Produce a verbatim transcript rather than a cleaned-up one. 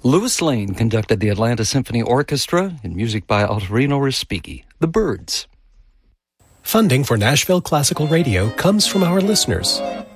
Louis Lane conducted the Atlanta Symphony Orchestra in music by Ottorino Respighi, The Byrds. Funding for Nashville Classical Radio comes from our listeners.